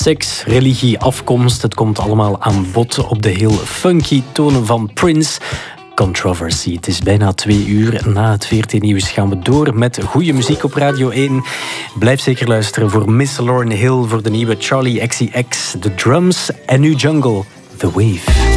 Seks, religie, afkomst, het komt allemaal aan bod op de heel funky tonen van Prince. Controversy. Het is bijna 2 uur. Na het 14 nieuws gaan we door met goede muziek op Radio 1. Blijf zeker luisteren voor Miss Lauryn Hill, voor de nieuwe Charlie XCX, The Drums en nu Jungle, The Wave.